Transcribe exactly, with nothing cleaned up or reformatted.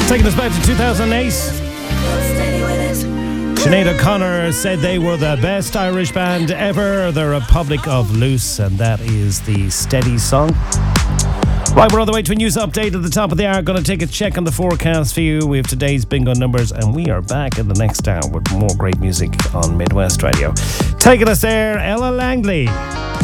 Taking us back to two thousand eight. Sinead O'Connor said they were the best Irish band ever, the Republic of Loose, and that is the Steady song. Right, we're on the way to a news update at the top of the hour. Going to take a check on the forecast for you. We have today's bingo numbers, and we are back in the next hour with more great music on Midwest Radio. Taking us there, Ella Langley.